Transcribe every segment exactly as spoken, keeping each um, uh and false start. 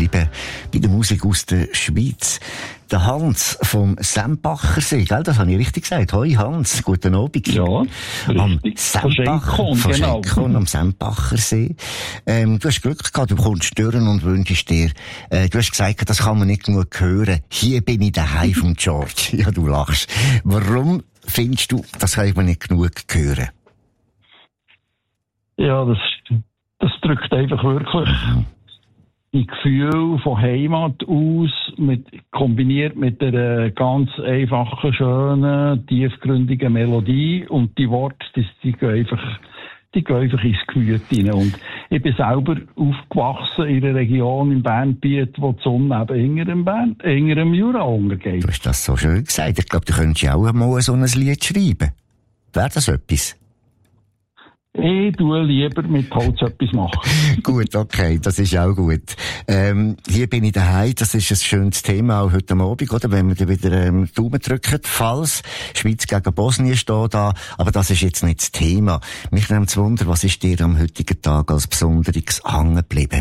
bleiben bei der Musik aus der Schweiz. Der Hans vom Sempachersee, gell? Das habe ich richtig gesagt. Hoi Hans, guten Abend. Ja, am richtig. Sempacher, von genau. Schenkon, am Sempachersee. Ähm, du hast Glück gehabt, du bekommst Stören und wünschst dir, äh, du hast gesagt, das kann man nicht genug hören. Hier bin ich daheim von George. Ja, du lachst. Warum findest du, das kann man nicht genug hören? Ja, das, das drückt einfach wirklich die Gefühl von Heimat aus, mit, kombiniert mit einer ganz einfachen, schönen, tiefgründigen Melodie. Und die Worte, die, die gehen einfach, die gehen einfach ins Gemüt rein. Und ich bin selber aufgewachsen in einer Region im Bernbiet, wo die Sonne eben hinter dem, Bern, hinter dem Jura untergeht. Du hast das so schön gesagt. Ich glaube, du könntest ja auch mal so ein Lied schreiben. Wäre das etwas? Ich tue lieber mit Holz etwas machen. Gut, okay, das ist auch gut. Ähm, hier bin ich daheim, das ist ein schönes Thema auch heute Abend, oder? Wenn wir dann wieder ähm, Daumen drücken, falls Schweiz gegen Bosnien steht da, aber das ist jetzt nicht das Thema. Mich nimmt es Wunder, was ist dir am heutigen Tag als Besonderes hängen geblieben?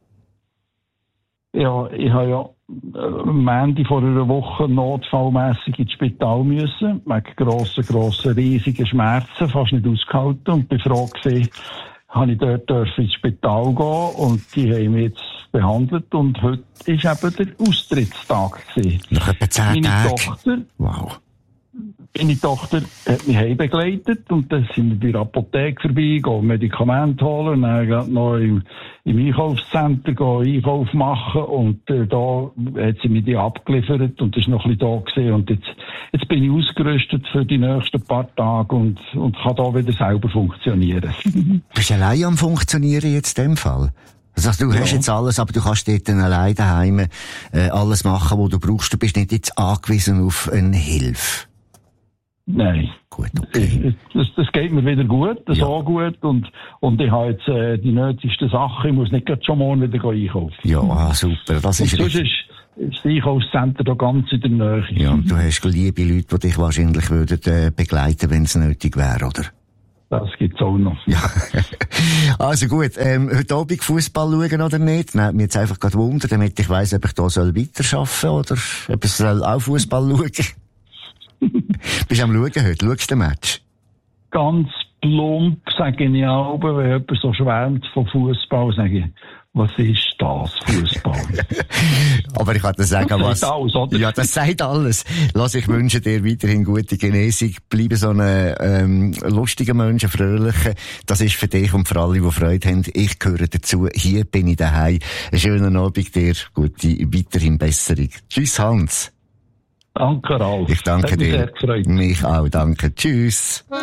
Ja, ich habe ja am Ende vor einer Woche notfallmässig ins Spital müssen, wegen grossen, grossen, riesigen Schmerzen, fast nicht ausgehalten. Und bin froh gewesen, habe ich dort ins Spital gehen und die haben mich jetzt behandelt. Und heute ist eben der Austrittstag gewesen. Nach etwa zehn Meine Tagen? Tochter, wow. Meine Tochter hat mich heimbegleitet und dann sind wir bei der Apotheke vorbei, gehen Medikamente holen und dann gerade noch im, im Einkaufszentrum gehen Einkauf machen und äh, da hat sie mir die abgeliefert und ist noch ein bisschen da gewesen. Und jetzt, jetzt bin ich ausgerüstet für die nächsten paar Tage und, und kann da wieder selber funktionieren. Du bist allein am Funktionieren jetzt in dem Fall? Das heißt, du ja. hast jetzt alles, aber du kannst dort dann allein daheim äh, alles machen, was du brauchst. Du bist nicht jetzt angewiesen auf eine Hilfe. Nein. Gut, okay. Das, das geht mir wieder gut, das ja. auch gut. Und, und ich habe jetzt äh, die nötigsten Sachen. Ich muss nicht gerade schon morgen wieder einkaufen. Ja, super. Das ist und sonst ist das Einkaufszentrum da ganz in der Nähe. Ja, und du hast liebe Leute, die dich wahrscheinlich würden, äh, begleiten, wenn es nötig wäre, oder? Das gibt's auch noch. Ja. Also gut, ähm, heute Abend Fußball schauen oder nicht? Nein, mir jetzt einfach gerade wundern, damit ich weiss, ob ich da soll weiterarbeiten soll oder ob ich soll auch Fußball schauen. Bist du am Schauen heute? Schaust du den Match? Ganz plump sage ich auch, wenn jemand so schwärmt von Fußball, sage ich, was ist das, Fußball? Aber ich kann dir sagen, das was... sagt alles, oder? Ja, das sagt alles. Lass, ich wünsche dir weiterhin gute Genesung. Bleibe so ein ähm, lustiger Mensch, ein fröhlicher. Das ist für dich und für alle, die Freude haben. Ich gehöre dazu. Hier bin ich daheim. Einen schönen Abend dir. Gute, weiterhin Besserung. Tschüss, Hans. Danke, Ralf. Ich danke Hat mich dir. sehr gefreut. Mich auch, danke. Tschüss.